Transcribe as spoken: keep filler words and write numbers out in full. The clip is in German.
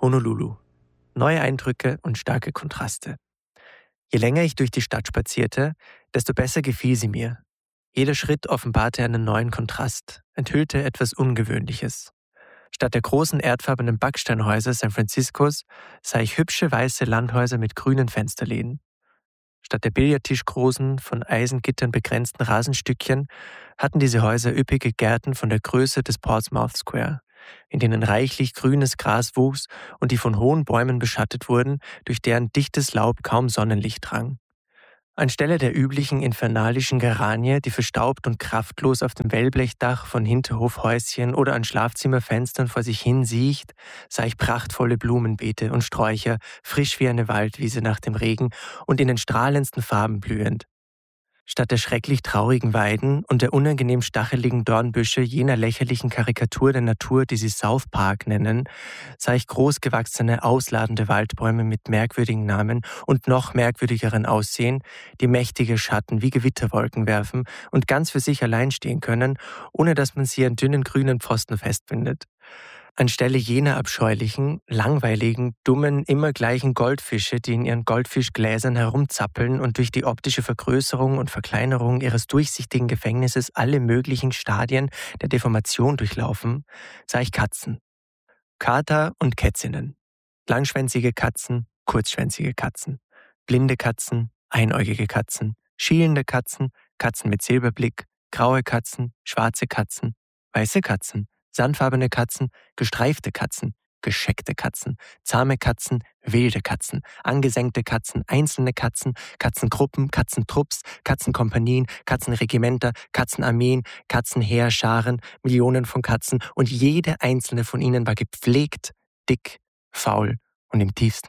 Honolulu. Neue Eindrücke und starke Kontraste. Je länger ich durch die Stadt spazierte, desto besser gefiel sie mir. Jeder Schritt offenbarte einen neuen Kontrast, enthüllte etwas Ungewöhnliches. Statt der großen erdfarbenen Backsteinhäuser San Franciscos sah ich hübsche weiße Landhäuser mit grünen Fensterläden. Statt der billardtischgroßen, von Eisengittern begrenzten Rasenstückchen hatten diese Häuser üppige Gärten von der Größe des Portsmouth Square, in denen reichlich grünes Gras wuchs und die von hohen Bäumen beschattet wurden, durch deren dichtes Laub kaum Sonnenlicht drang. Anstelle der üblichen infernalischen Geranie, die verstaubt und kraftlos auf dem Wellblechdach von Hinterhofhäuschen oder an Schlafzimmerfenstern vor sich hin siecht, sah ich prachtvolle Blumenbeete und Sträucher, frisch wie eine Waldwiese nach dem Regen und in den strahlendsten Farben blühend. Statt der schrecklich traurigen Weiden und der unangenehm stacheligen Dornbüsche jener lächerlichen Karikatur der Natur, die sie South Park nennen, sah ich großgewachsene, ausladende Waldbäume mit merkwürdigen Namen und noch merkwürdigeren Aussehen, die mächtige Schatten wie Gewitterwolken werfen und ganz für sich allein stehen können, ohne dass man sie an dünnen grünen Pfosten festbindet. Anstelle jener abscheulichen, langweiligen, dummen, immer gleichen Goldfische, die in ihren Goldfischgläsern herumzappeln und durch die optische Vergrößerung und Verkleinerung ihres durchsichtigen Gefängnisses alle möglichen Stadien der Deformation durchlaufen, sah ich Katzen. Kater und Kätzinnen. Langschwänzige Katzen, kurzschwänzige Katzen. Blinde Katzen, einäugige Katzen. Schielende Katzen, Katzen mit Silberblick. Graue Katzen, schwarze Katzen. Weiße Katzen. Sandfarbene Katzen, gestreifte Katzen, gescheckte Katzen, zahme Katzen, wilde Katzen, angesenkte Katzen, einzelne Katzen, Katzengruppen, Katzentrupps, Katzenkompanien, Katzenregimenter, Katzenarmeen, Katzenheerscharen, Millionen von Katzen und jede einzelne von ihnen war gepflegt, dick, faul und im tiefsten